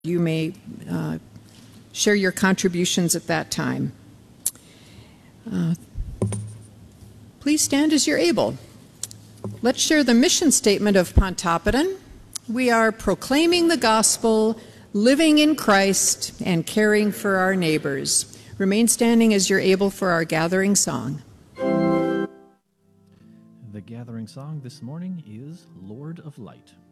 You may share your contributions at that time. Please stand as you're able. Let's share the mission statement of Pontoppidan. We are proclaiming the gospel, living in Christ, and caring for our neighbors. Remain standing as you're able for our gathering song. The gathering song this morning is Lord of Light.